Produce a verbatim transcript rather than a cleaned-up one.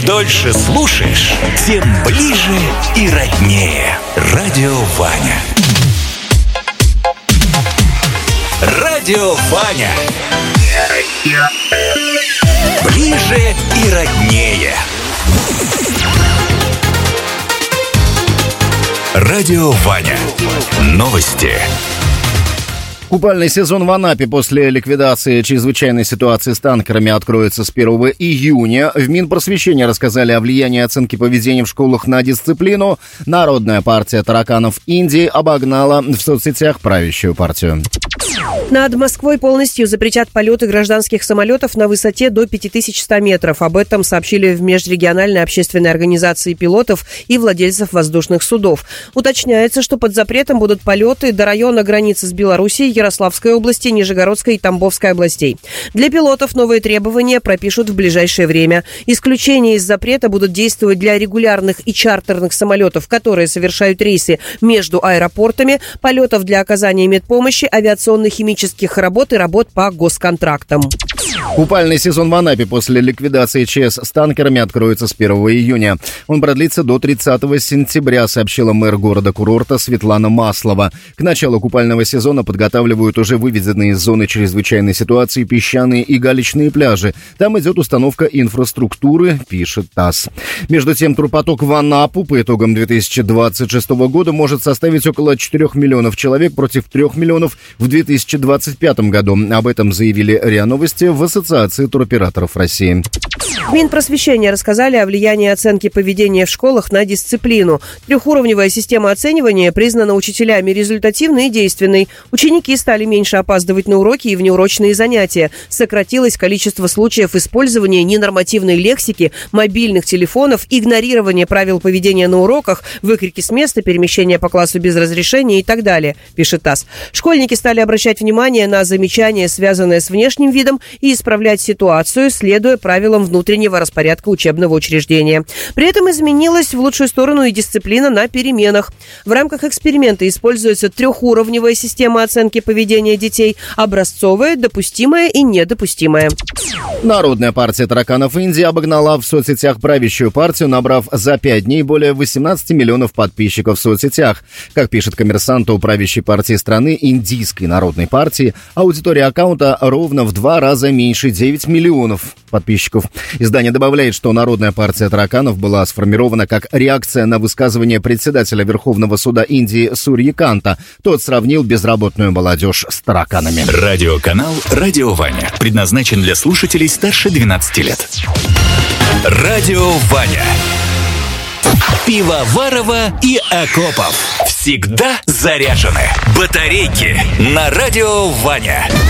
дольше слушаешь, тем ближе и роднее. Радио Ваня. Радио Ваня. Ближе и роднее. Радио Ваня. Новости. Купальный сезон в Анапе после ликвидации чрезвычайной ситуации с танкерами откроется с первого июня. В Минпросвещении рассказали о влиянии оценки поведения в школах на дисциплину. Народная партия тараканов Индии обогнала в соцсетях правящую партию. Над Москвой полностью запретят полеты гражданских самолетов на высоте до пять тысяч сто метров. Об этом сообщили в межрегиональной общественной организации пилотов и владельцев воздушных судов. Уточняется, что под запретом будут полеты до района границы с Белоруссией, Ярославской области, Нижегородской и Тамбовской областей. Для пилотов новые требования пропишут в ближайшее время. Исключения из запрета будут действовать для регулярных и чартерных самолетов, которые совершают рейсы между аэропортами, полетов для оказания медпомощи, авиационных химических работ и работ по госконтрактам. Купальный сезон в Анапе после ликвидации ЧС с танкерами откроется с первого июня. Он продлится до тридцатого сентября, сообщила мэр города-курорта Светлана Маслова. К началу купального сезона подготавливают уже выведенные из зоны чрезвычайной ситуации песчаные и галечные пляжи. Там идет установка инфраструктуры, пишет ТАСС. Между тем, турпоток в Анапу по итогам две тысячи двадцать шестого года может составить около четырёх миллионов человек против трёх миллионов в две тысячи двадцать пятом году. Об этом заявили РИА Новости в Ассоциации туроператоров России. В Минпросвещении рассказали о влиянии оценки поведения в школах на дисциплину. Трехуровневая система оценивания признана учителями результативной и действенной. Ученики стали меньше опаздывать на уроки и внеурочные занятия. Сократилось количество случаев использования ненормативной лексики, мобильных телефонов, игнорирования правил поведения на уроках, выкрики с места, перемещения по классу без разрешения и так далее, пишет ТАСС. Школьники стали обращать внимание на замечания, связанные с внешним видом, и исправлять ситуацию, следуя правилам внутреннего распорядка учебного учреждения. При этом изменилась в лучшую сторону и дисциплина на переменах. В рамках эксперимента используется трехуровневая система оценки поведения детей: образцовая, допустимая и недопустимая. Народная партия тараканов Индии обогнала в соцсетях правящую партию, набрав за пять дней более восемнадцати миллионов подписчиков в соцсетях. Как пишет «Коммерсант», у правящей партии страны, Индийской народной партии, аудитория аккаунта ровно в два раза меньше — девять миллионов подписчиков. Издание добавляет, что Народная партия тараканов была сформирована как реакция на высказывание председателя Верховного суда Индии Сурьяканта. Тот сравнил безработную молодежь с тараканами. Радиоканал «Радио Ваня» предназначен для слушателей старше двенадцати лет. Радио Ваня. Пивоварова и Акопов. Всегда заряжены. Батарейки на Радио Ваня.